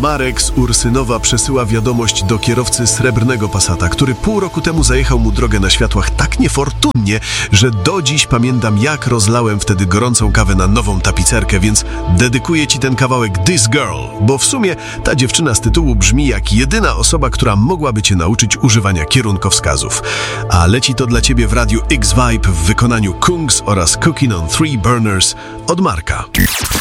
Marek z Ursynowa przesyła wiadomość do kierowcy srebrnego Passata, który pół roku temu zajechał mu drogę na światłach tak niefortunnie, że do dziś pamiętam, jak rozlałem wtedy gorącą kawę na nową tapicerkę, więc dedykuję ci ten kawałek This Girl, bo w sumie ta dziewczyna z tytułu brzmi jak jedyna osoba, która mogłaby cię nauczyć używania kierunkowskazów. A leci to dla ciebie w radiu X-Vibe w wykonaniu Kungs oraz Cooking on Three Burners od Marka.